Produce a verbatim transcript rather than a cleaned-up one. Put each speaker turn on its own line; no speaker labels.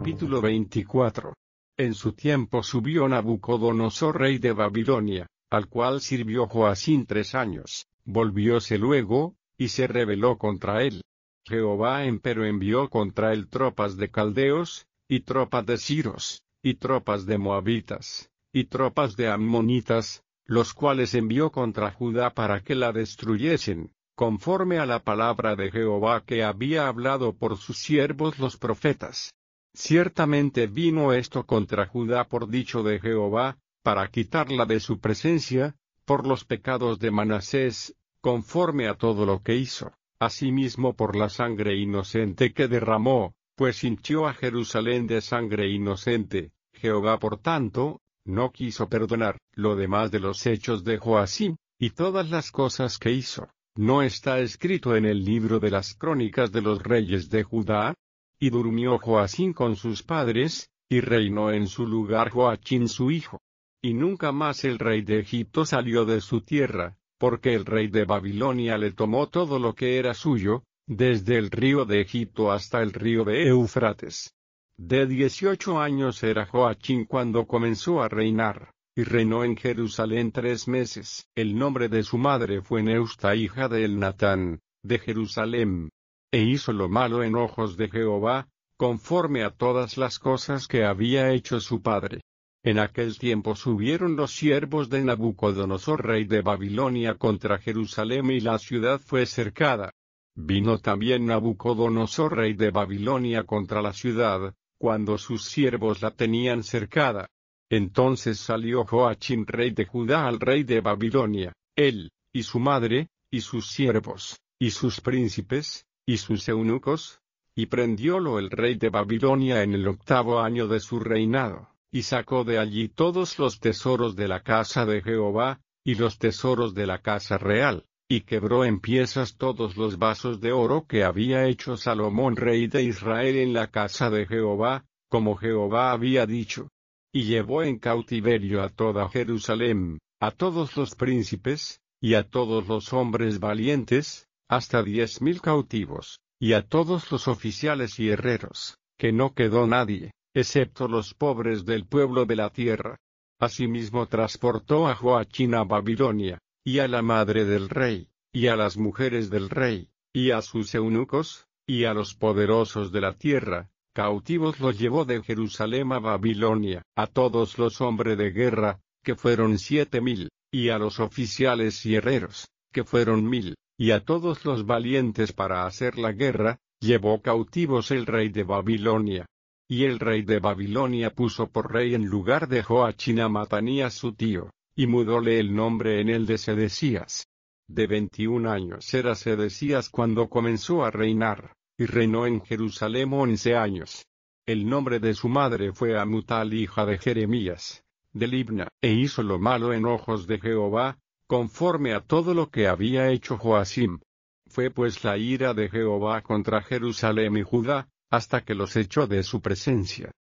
Capítulo veinticuatro. En su tiempo subió Nabucodonosor rey de Babilonia, al cual sirvió Joacim tres años, volvióse luego, y se rebeló contra él. Jehová empero envió contra él tropas de caldeos, y tropas de siros, y tropas de moabitas, y tropas de ammonitas, los cuales envió contra Judá para que la destruyesen, conforme a la palabra de Jehová que había hablado por sus siervos los profetas. Ciertamente vino esto contra Judá por dicho de Jehová, para quitarla de su presencia, por los pecados de Manasés, conforme a todo lo que hizo, asimismo por la sangre inocente que derramó, pues hinchió a Jerusalén de sangre inocente. Jehová por tanto, no quiso perdonar lo demás de los hechos de Joacim, y todas las cosas que hizo, ¿no está escrito en el libro de las crónicas de los reyes de Judá? Y durmió Joacim con sus padres, y reinó en su lugar Joachim su hijo. Y nunca más el rey de Egipto salió de su tierra, porque el rey de Babilonia le tomó todo lo que era suyo, desde el río de Egipto hasta el río de Eufrates. De dieciocho años era Joachim cuando comenzó a reinar, y reinó en Jerusalén tres meses. El nombre de su madre fue Neusta, hija de Elnatán, de Jerusalén. E hizo lo malo en ojos de Jehová, conforme a todas las cosas que había hecho su padre. En aquel tiempo subieron los siervos de Nabucodonosor rey de Babilonia contra Jerusalén y la ciudad fue cercada. Vino también Nabucodonosor rey de Babilonia contra la ciudad, cuando sus siervos la tenían cercada. Entonces salió Joachim rey de Judá al rey de Babilonia, él, y su madre, y sus siervos, y sus príncipes, y sus eunucos, y prendiólo el rey de Babilonia en el octavo año de su reinado, y sacó de allí todos los tesoros de la casa de Jehová, y los tesoros de la casa real, y quebró en piezas todos los vasos de oro que había hecho Salomón rey de Israel en la casa de Jehová, como Jehová había dicho. Y llevó en cautiverio a toda Jerusalén, a todos los príncipes, y a todos los hombres valientes, hasta diez mil cautivos, y a todos los oficiales y herreros, que no quedó nadie, excepto los pobres del pueblo de la tierra. Asimismo transportó a Joachim a Babilonia, y a la madre del rey, y a las mujeres del rey, y a sus eunucos, y a los poderosos de la tierra, cautivos los llevó de Jerusalén a Babilonia, a todos los hombres de guerra, que fueron siete mil, y a los oficiales y herreros, que fueron mil, y a todos los valientes para hacer la guerra, llevó cautivos el rey de Babilonia. Y el rey de Babilonia puso por rey en lugar de Joachim a Matanías su tío, y mudóle el nombre en el de Sedecías. De veintiún años era Sedecías cuando comenzó a reinar, y reinó en Jerusalén once años. El nombre de su madre fue Amutal hija de Jeremías, de Libna, e hizo lo malo en ojos de Jehová, conforme a todo lo que había hecho Joacim. Fue pues la ira de Jehová contra Jerusalén y Judá, hasta que los echó de su presencia.